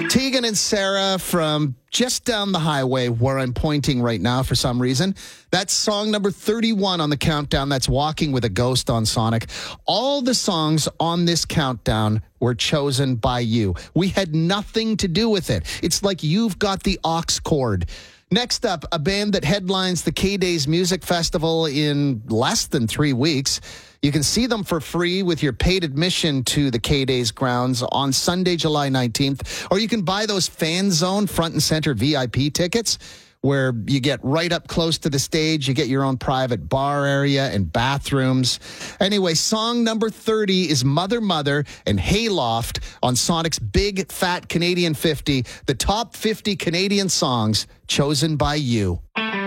Tegan and Sarah from just down the highway where I'm pointing right now for some reason. That's song number 31 on the countdown. That's Walking with a Ghost on Sonic. All the songs on this countdown were chosen by you. We had nothing to do with it. It's like you've got the aux cord. Next up, a band that headlines the K-Days Music Festival in less than 3 weeks. You can see them for free with your paid admission to the K-Days grounds on Sunday, July 19th. Or you can buy those Fan Zone front and center VIP tickets where you get right up close to the stage. You get your own private bar area and bathrooms. Anyway, song number 30 is Mother Mother and Hayloft on Sonic's Big Fat Canadian 50, the top 50 Canadian songs chosen by you.